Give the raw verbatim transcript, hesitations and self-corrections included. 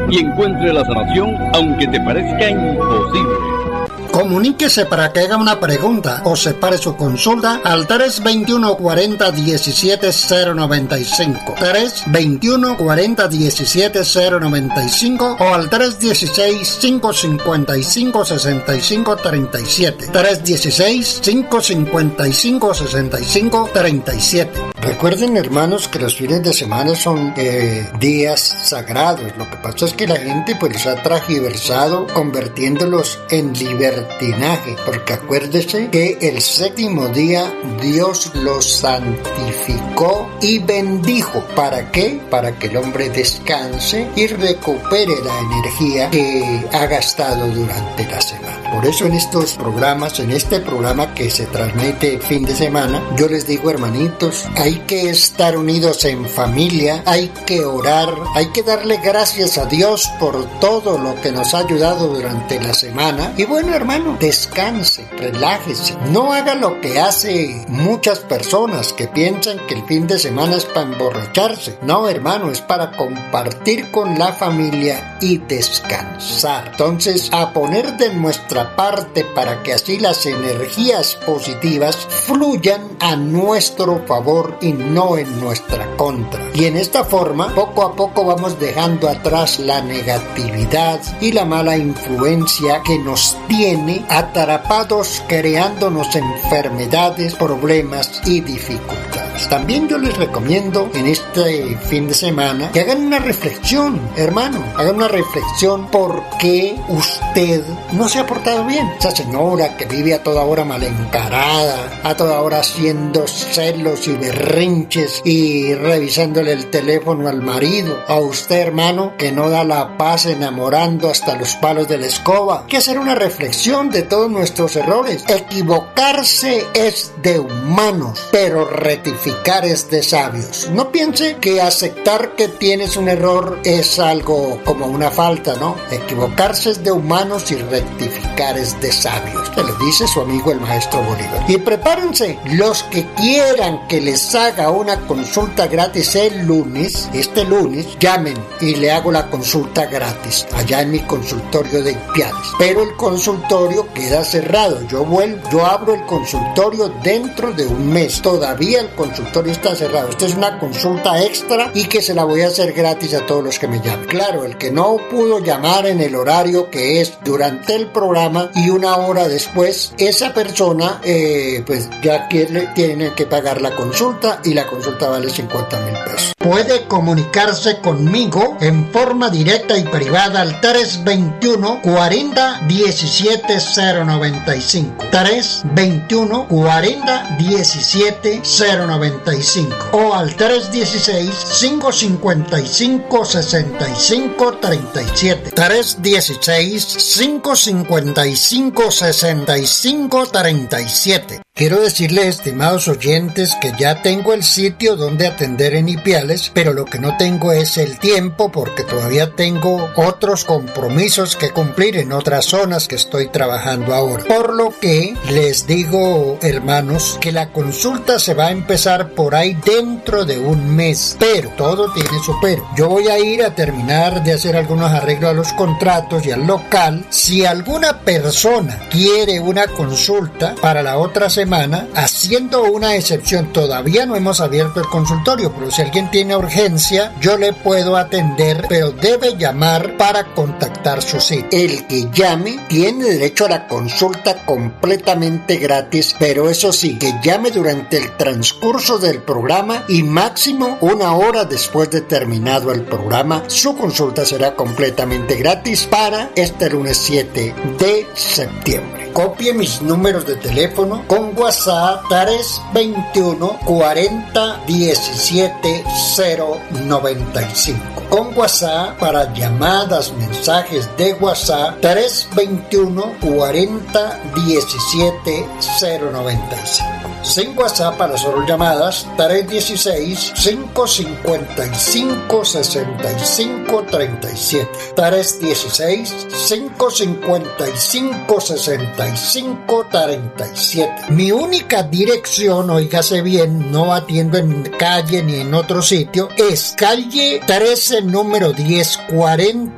y encuentre la sanación aunque te parezca imposible. Comuníquese para que haga una pregunta o separe su consulta al tres veintiuno cuarenta diecisiete cero noventa y cinco, tres veintiuno cuarenta diecisiete cero noventa y cinco o al tres dieciséis cinco cincuenta y cinco sesenta y cinco treinta y siete, tres dieciséis cinco cincuenta y cinco sesenta y cinco treinta y siete. Recuerden, hermanos, que los fines de semana son eh, días sagrados. Lo que pasa es que la gente pues los ha transgiversado convirtiéndolos en libertinaje, porque acuérdese que el séptimo día Dios los santificó y bendijo. ¿Para qué? Para que el hombre descanse y recupere la energía que ha gastado durante la semana. Por eso en estos programas, en este programa que se transmite fin de semana, yo les digo, hermanitos, hay que estar unidos en familia, hay que orar, hay que darle gracias a Dios por todo lo que nos ha ayudado durante la semana. Y bueno, hermano, descanse, relájese, no haga lo que hace muchas personas que piensan que el fin de semana es para emborracharse. No, hermano, es para compartir con la familia y descansar. Entonces, a poner de nuestra parte para que así las energías positivas fluyan a nuestro favor y no en nuestra contra. Y en esta forma, poco a poco vamos dejando atrás la negatividad y la mala influencia que nos tiene atrapados, creándonos enfermedades, problemas y dificultades. También yo les recomiendo en este fin de semana que hagan una reflexión, hermano, hagan una reflexión por qué usted no se ha portado bien. Esa señora que vive a toda hora mal encarada, a toda hora haciendo celos y berrinches y revisándole el teléfono al marido. A usted, hermano, que no da la paz enamorando hasta los palos de la escoba. Hay que hacer una reflexión de todos nuestros errores. Equivocarse es de humanos, pero rectificar es de sabios. No piense que aceptar que tienes un error es algo como una falta, ¿no? Equivocarse es de humanos y rectificar es de sabios. Se lo dice su amigo el maestro Bolívar. Y prepárense, los que quieran que les haga una consulta gratis el lunes, este lunes, llamen y le hago la consulta gratis allá en mi consultorio de Ipiales. Pero el consultorio queda cerrado. Yo vuelvo, yo abro el consultorio dentro de un mes. Todavía el consultorio está cerrado. Esta es una consulta extra y que se la voy a hacer gratis a todos los que me llamen. Claro, el que no pudo llamar en el horario que es durante el programa y una hora después, esa persona eh, pues ya quiere, tiene que pagar la consulta y la consulta vale cincuenta mil pesos. Puede comunicarse conmigo en forma directa y privada al tres veintiuno cuarenta diecisiete cero noventa y cinco, tres veintiuno cuarenta diecisiete cero noventa y cinco o al tres dieciséis cinco cincuenta y cinco sesenta y cinco treinta y siete, tres dieciséis cinco cincuenta y cinco sesenta y cinco treinta y siete. Quiero decirles, estimados oyentes, que ya tengo el sitio donde atender en Ipiales, pero lo que no tengo es el tiempo porque todavía tengo otros compromisos que cumplir en otras zonas que estoy trabajando ahora. Por lo que les digo, hermanos, que la consulta se va a empezar por ahí dentro de un mes, pero todo tiene su pero. Yo voy a ir a terminar de hacer algunos arreglos a los contratos y al local. Si alguna persona quiere una consulta para la otra semana, haciendo una excepción, todavía no hemos abierto el consultorio, pero si alguien tiene urgencia, yo le puedo atender, pero debe llamar para contactar su sitio. El que llame tiene derecho a la consulta completamente gratis, pero eso sí, que llame durante el transcurso del programa y máximo una hora después de terminado el programa. Su consulta será completamente gratis para este lunes siete de septiembre. Copie mis números de teléfono con WhatsApp tres veintiuno cuarenta diecisiete cero noventa y cinco. Con WhatsApp para llamadas, mensajes de WhatsApp tres veintiuno cuarenta diecisiete cero noventa y cinco. Sin WhatsApp para solo llamadas tres dieciséis cinco cincuenta y cinco sesenta y cinco treinta y siete, tres dieciséis cinco cincuenta y cinco sesenta y cinco treinta y siete. Mi única dirección, oígase bien, no atiendo en calle ni en otro sitio, es calle trece número diez cuarenta